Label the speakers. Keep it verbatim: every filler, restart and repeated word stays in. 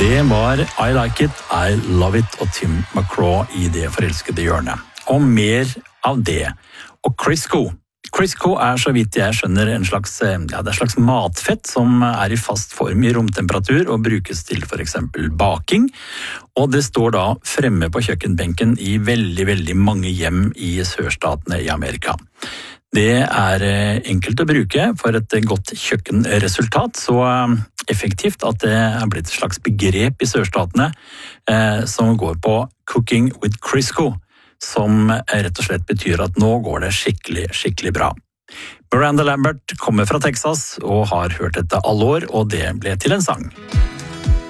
Speaker 1: Det var I Like It, I Love It og Tim McGraw i det forelskede hjørnet. Og mer av det. Og Crisco. Crisco er, så vidt jeg skjønner, en slags, ja, det er en slags matfett som er i fast form i romtemperatur og brukes til for eksempel baking. Og det står da fremme på kjøkkenbenken i veldig, veldig mange hjem i sørstatene i Amerika. Det er enkelt å bruke for et godt kjøkkenresultat, så effektivt at det er blitt et slags begrep i sørstatene eh, som går på Cooking with Crisco, som rett og slett betyr at nå går det skikkelig, skikkelig bra. Miranda Lambert kommer fra Texas og har hørt dette alle år, og det ble til en sang.